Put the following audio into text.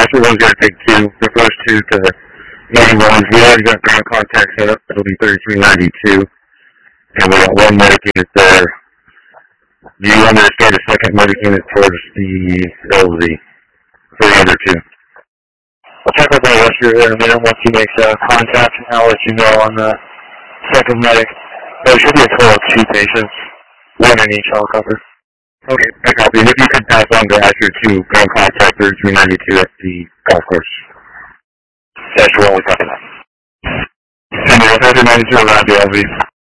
Asher 1062, the first two to 91. We already got ground contact set up. It'll be 3392. And we got one medic unit there. Do you want me to start a second medic unit towards the LZ? 302. I'll check with my rescue here in a minute. Once he makes contact, I'll let you know on the second medic. There should be a total of 2 patients, one in each helicopter. Okay, I copy. And if you could pass on to Asher to ground contact 3392 at the golf course. Yes, we're only talking that. And the 3392 around the LZ.